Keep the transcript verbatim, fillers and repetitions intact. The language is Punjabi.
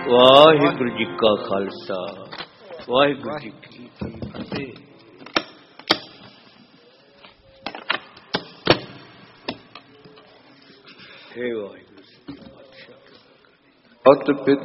ਵਾਹਿਗੁਰੂ ਜੀ ਕਾ ਖਾਲਸਾ ਵਾਹਿਗੁਰੂ ਜੀ ਕੀ ਫਤਿਹ। हे वाहिगुरु।